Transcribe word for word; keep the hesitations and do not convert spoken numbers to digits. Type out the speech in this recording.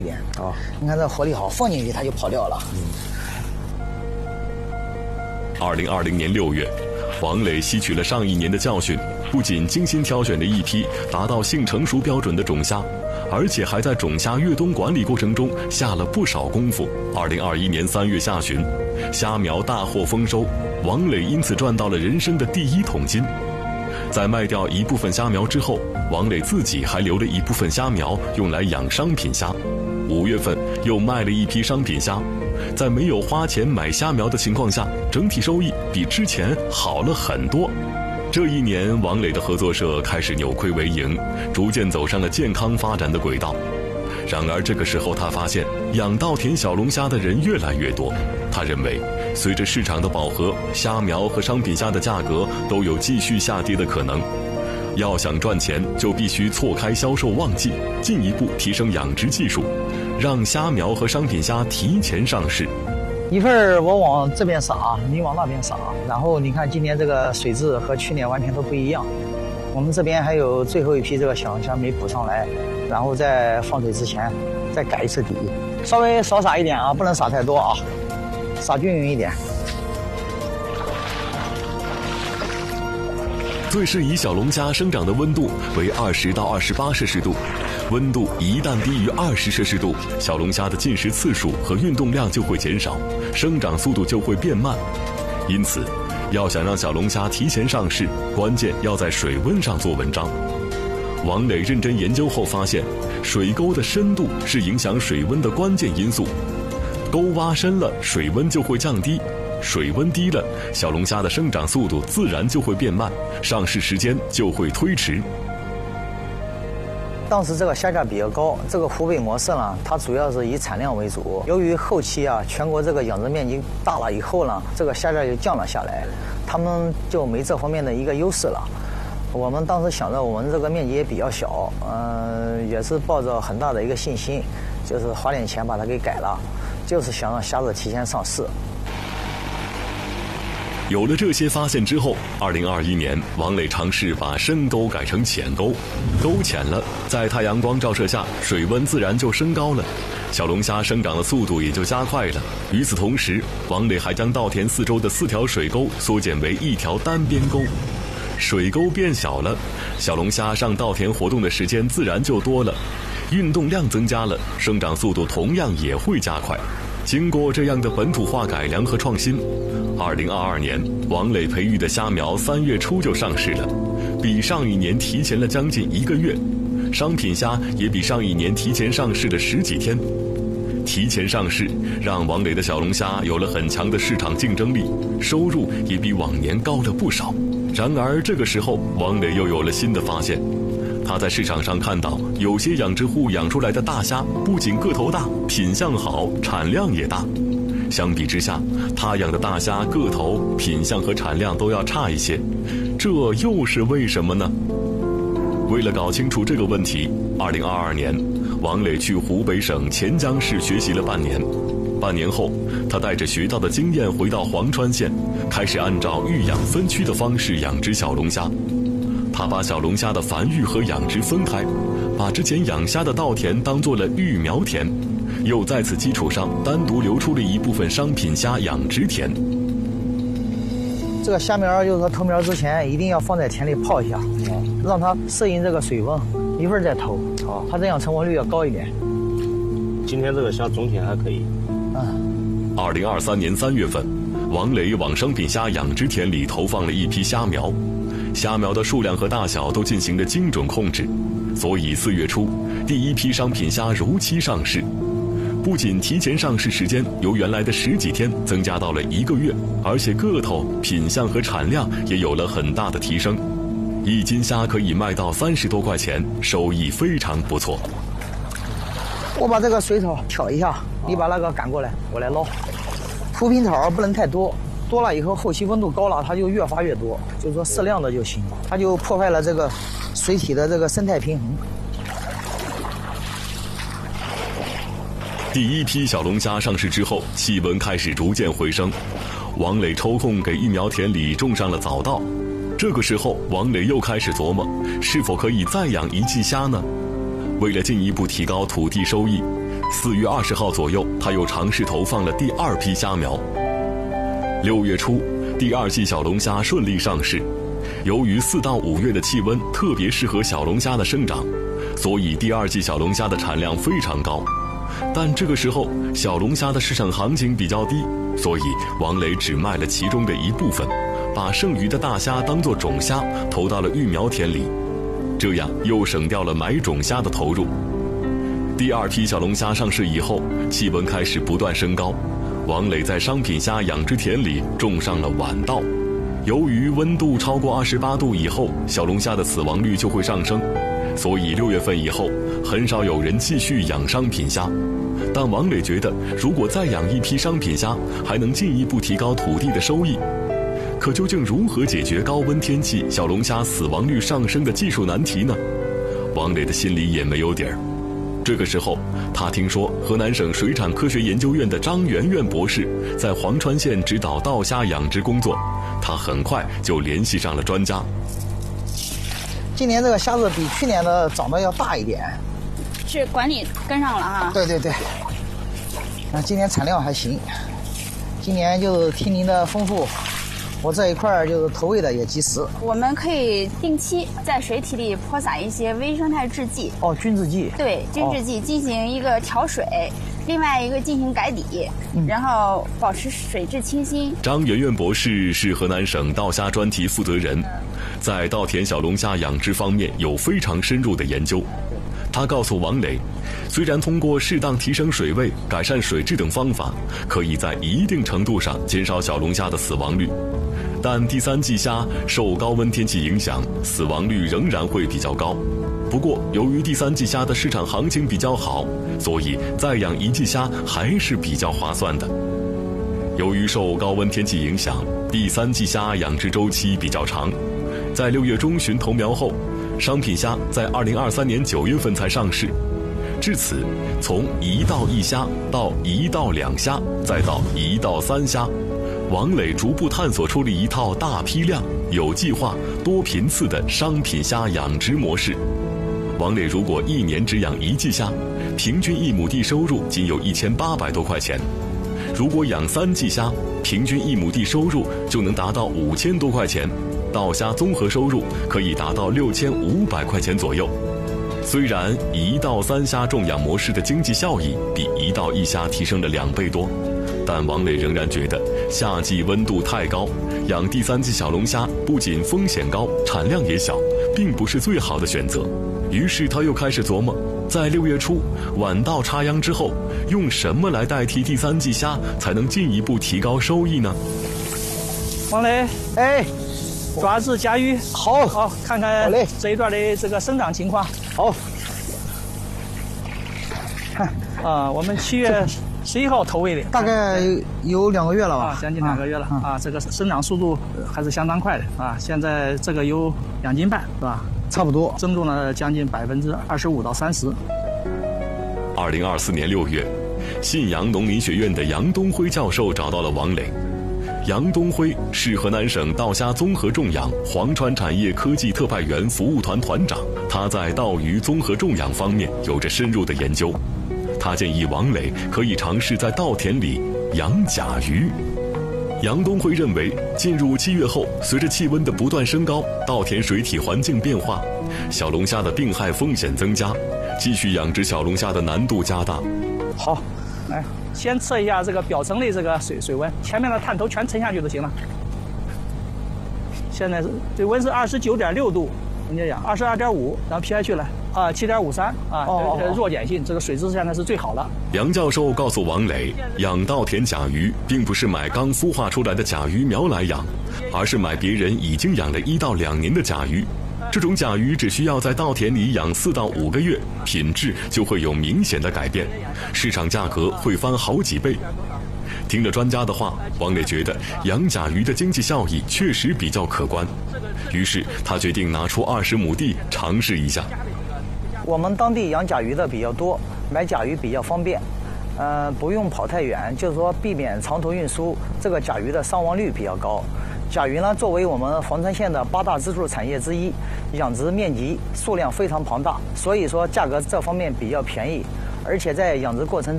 点啊。你看这活力好，放进去它就跑掉了。 二零二零年六月，王磊吸取了上一年的教训，不仅精心挑选了一批达到性成熟标准的种虾，而且还在种虾越冬管理过程中下了不少功夫。二零二一年三月下旬，虾苗大获丰收，王磊因此赚到了人生的第一桶金。在卖掉一部分虾苗之后，王磊自己还留了一部分虾苗用来养商品虾。五月份又卖了一批商品虾，在没有花钱买虾苗的情况下，整体收益比之前好了很多。这一年，王磊的合作社开始扭亏为盈，逐渐走上了健康发展的轨道。然而这个时候他发现养稻田小龙虾的人越来越多，他认为随着市场的饱和，虾苗和商品虾的价格都有继续下跌的可能。要想赚钱，就必须错开销售旺季，进一步提升养殖技术，让虾苗和商品虾提前上市。 一份我往这边撒，你往那边撒，然后你看今年这个水质和去年完全都不一样。我们这边还有最后一批这个小龙虾没补上来，然后在放水之前再改一次底，稍微少撒一点啊，不能撒太多啊，撒均匀一点。 最适宜小龙虾生长的温度为二十到二十八摄氏度，温度一旦低于二十摄氏度，小龙虾的进食次数和运动量就会减少，生长速度就会变慢。因此，要想让小龙虾提前上市，关键要在水温上做文章。王磊认真研究后发现，水沟的深度是影响水温的关键因素，沟挖深了，水温就会降低。水温低了，小龙虾的生长速度自然就会变慢，上市时间就会推迟。 当时这个虾价比较高，这个湖北模式呢，它主要是以产量为主。由于后期啊，全国这个养殖面积大了以后呢，这个虾价就降了下来，他们就没这方面的一个优势了。我们当时想着我们这个面积也比较小，嗯、呃，也是抱着很大的一个信心，就是花点钱把它给改了，就是想让虾子提前上市。 有了这些发现之后，二零二一年，王磊尝试把深沟改成浅沟，沟浅了，在太阳光照射下，水温自然就升高了，小龙虾生长的速度也就加快了。与此同时，王磊还将稻田四周的四条水沟缩减为一条单边沟，水沟变小了，小龙虾上稻田活动的时间自然就多了，运动量增加了，生长速度同样也会加快。经过这样的本土化改良和创新，二零二二年，王磊培育的虾苗三月初就上市了，比上一年提前了将近一个月。商品虾也比上一年提前上市了十几天。提前上市让王磊的小龙虾有了很强的市场竞争力，收入也比往年高了不少。然而这个时候，王磊又有了新的发现。他在市场上看到有些养殖户养出来的大虾不仅个头大，品相好，产量也大。相比之下，他养的大虾个头、品相和产量都要差一些，这又是为什么呢？为了搞清楚这个问题，二零二二年，王磊去湖北省潜江市学习了半年。半年后，他带着学到的经验回到黄川县，开始按照育养分区的方式养殖小龙虾。他把小龙虾的繁育和养殖分开，把之前养虾的稻田当做了育苗田，又在此基础上单独留出了一部分商品虾养殖田。 这个虾苗就是说投苗之前一定要放在田里泡一下，让它适应这个水温，一会儿再投，好，它这样成活率要高一点。 今天这个虾总体还可以。 嗯。二零二三年三月份，王磊往商品虾养殖田里投放了一批虾苗。虾苗的数量和大小都进行了精准控制，所以四月初，第一批商品虾如期上市。不仅提前上市时间由原来的十几天增加到了一个月，而且个头、品相和产量也有了很大的提升。一斤虾可以卖到三十多块钱，收益非常不错。 我把这个水草挑一下，你把那个赶过来，我来捞。浮萍草不能太多。多了以后，后期温度高了，它就越发越多，就是说适量的就行，它就破坏了这个水体的这个生态平衡。 第一批小龙虾上市之后，气温开始逐渐回升，王磊抽空给育苗田里种上了早稻。这个时候，王磊又开始琢磨，是否可以再养一季虾呢？为了进一步提高土地收益， 四月二十号左右，他又尝试投放了第二批虾苗。六月初，第二季小龙虾顺利上市。由于四到五月的气温特别适合小龙虾的生长，所以第二季小龙虾的产量非常高。但这个时候，小龙虾的市场行情比较低，所以王磊只卖了其中的一部分，把剩余的大虾当作种虾投到了育苗田里，这样又省掉了买种虾的投入。第二批小龙虾上市以后，气温开始不断升高，王磊在商品虾养殖田里种上了晚稻。由于温度超过二十八度以后，小龙虾的死亡率就会上升，所以六月份以后很少有人继续养商品虾。但王磊觉得，如果再养一批商品虾，还能进一步提高土地的收益。可究竟如何解决高温天气小龙虾死亡率上升的技术难题呢？王磊的心里也没有底儿。这个时候，他听说河南省水产科学研究院的张媛媛博士在黄川县指导稻虾养殖工作，他很快就联系上了专家。 今年这个虾子比去年的长得要大一点， 是管理跟上了哈。 对对对，那今年产量还行，今年就听您的吩咐，我这一块就是投喂的也及时。 我们可以定期在水体里泼洒一些微生态制剂。 哦，菌制剂。 对，菌制剂进行一个调水，哦、另外一个进行改底，嗯、然后保持水质清新。 张媛媛博士是河南省稻虾专题负责人，在稻田小龙虾养殖方面有非常深入的研究。他告诉王磊，虽然通过适当提升水位、改善水质等方法，可以在一定程度上减少小龙虾的死亡率，但第三季虾受高温天气影响，死亡率仍然会比较高。不过，由于第三季虾的市场行情比较好，所以再养一季虾还是比较划算的。由于受高温天气影响，第三季虾养殖周期比较长，在六月中旬投苗后，商品虾在二零二三年九月份才上市。至此，从一到一虾到一到两虾，再到一到三虾，王磊逐步探索出了一套大批量、有计划、多频次的商品虾养殖模式。王磊如果一年只养一季虾，平均一亩地收入仅有一千八百多块钱；如果养三季虾，平均一亩地收入就能达到五千多块钱。稻虾综合收入可以达到六千五百块钱左右。虽然一到三虾种养模式的经济效益比一到一虾提升了两倍多，但王磊仍然觉得夏季温度太高，养第三季小龙虾不仅风险高，产量也小，并不是最好的选择。于是他又开始琢磨，在六月初晚稻插秧之后，用什么来代替第三季虾，才能进一步提高收益呢？ 王磊， 哎。 抓至甲鱼， 好， 好，看看这一段的这个生长情况。 好， 看啊，我们七月十一号投喂的， 大概有两个月了吧？ 啊，将近两个月了啊，啊这个生长速度还是相当快的啊。现在这个有两斤半，是吧？ 差不多， 增重了将近百分之二十五到三十。 二零二四年六月，信阳农林学院的杨东辉教授找到了王磊。杨东辉是河南省稻虾综合种养黄川产业科技特派员服务团团长，他在稻鱼综合种养方面有着深入的研究。他建议王磊可以尝试在稻田里养甲鱼。杨东辉认为，进入七月后，随着气温的不断升高，稻田水体环境变化，小龙虾的病害风险增加，继续养殖小龙虾的难度加大。 好，来。先测一下这个表层的这个水水温，前面的探头全沉下去就行了。现在是这温是二十九点六度，人家讲二十二点五，然后 pH 呢啊七点五三啊， 哦呃弱碱性，这个水质现在是最好的。 杨教授告诉王磊，养稻田甲鱼并不是买刚孵化出来的甲鱼苗来养，而是买别人已经养了一到两年的甲鱼。这种甲鱼只需要在稻田里养四到五个月，品质就会有明显的改变，市场价格会翻好几倍。听了专家的话，王磊觉得养甲鱼的经济效益确实比较可观，于是他决定拿出二十亩地尝试一下。 我们当地养甲鱼的比较多，买甲鱼比较方便，呃，不用跑太远，就是说避免长途运输，这个甲鱼的伤亡率比较高。甲鱼呢，作为我们黄川县的八大支柱产业之一，养殖面积数量非常庞大，所以说价格这方面比较便宜， 而且在养殖过程